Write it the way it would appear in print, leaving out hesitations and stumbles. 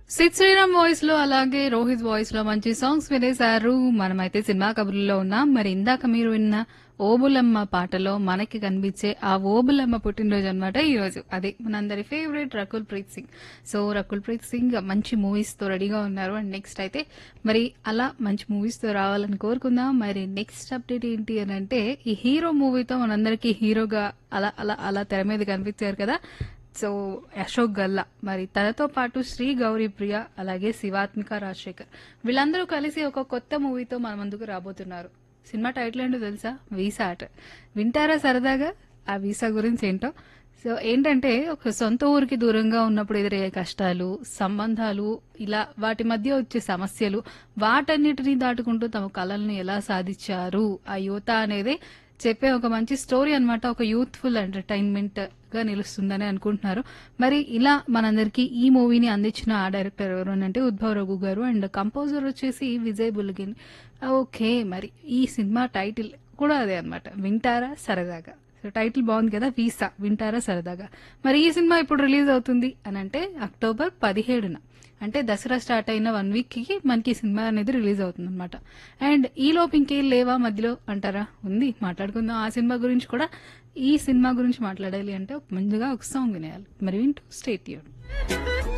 Sid Sriram voice లో అలాగే Rohit voice లో మంచి సాంగ్స్ వినేశారు. మనమైతే సినిమా కబుర్లో ఉన్నాం. మరి ఇందాక మీరు విన్న ఓబులమ్మ పాటలో మనకి కనిపించే ఆ ఓబులమ్మ పుట్టినరోజు అనమాట ఈ రోజు. అదే మనందరి ఫేవరెట్ రకుల్ ప్రీత్ సింగ్. సో రకుల్ ప్రీత్ సింగ్ మంచి మూవీస్ తో రెడీగా ఉన్నారు. అండ్ నెక్స్ట్ అయితే మరి అలా మంచి మూవీస్ తో రావాలని కోరుకుందాం. మరి నెక్స్ట్ అప్డేట్ ఏంటి అని అంటే ఈ హీరో మూవీతో మనందరికీ హీరోగా అలా అలా అలా తెర మీద కనిపించారు కదా. సో అశోక్ గల్లా మరి తనతో పాటు శ్రీ గౌరీ ప్రియ అలాగే శివాత్మిక రాజశేఖర్ వీళ్ళందరూ కలిసి ఒక కొత్త మూవీతో మన ముందుకు రాబోతున్నారు. సినిమా టైటిల్ ఏంటో తెలుసా? వీసా అట. వింటారా సరదాగా ఆ వీసా గురించి ఏంటో? సో ఏంటంటే ఒక సొంత ఊరికి దూరంగా ఉన్నప్పుడు ఎదురయ్యే కష్టాలు, సంబంధాలు, ఇలా వాటి మధ్య వచ్చే సమస్యలు, వాటన్నిటినీ దాటుకుంటూ తమ కలల్ని ఎలా సాధించారు ఆ యువత అనేది చెప్పే ఒక మంచి స్టోరీ అన్నమాట. ఒక యూత్ఫుల్ ఎంటర్టైన్మెంట్ గా నిలుస్తుందని అనుకుంటున్నారు. మరి ఇలా మనందరికి ఈ మూవీని అందించిన ఆ డైరెక్టర్ ఎవరు అని అంటే ఉద్భవ్ రఘు గారు. అండ్ కంపోజర్ వచ్చేసి విజయ్ బుల్గిన్. ఓకే, మరి ఈ సినిమా టైటిల్ కూడా అదే అన్నమాట, వింటారా సరదాగా. సో టైటిల్ బాగుంది కదా, వీసా వింటారా సరదాగా. మరి ఈ సినిమా ఇప్పుడు రిలీజ్ అవుతుంది అని అంటే అక్టోబర్ 17న, అంటే దసరా స్టార్ట్ అయిన 1 వీక్ కి మనకి సినిమా అనేది రిలీజ్ అవుతుంది అనమాట. అండ్ ఈ లోపు ఇంకేం లేవా మధ్యలో అంటారా? ఉంది, మాట్లాడుకుందాం ఆ సినిమా గురించి కూడా. ఈ సినిమా గురించి మాట్లాడాలి అంటే ముందుగా ఒక సాంగ్ వినేయాలి. మరి వింటూ స్టే ట్యూన్డ్.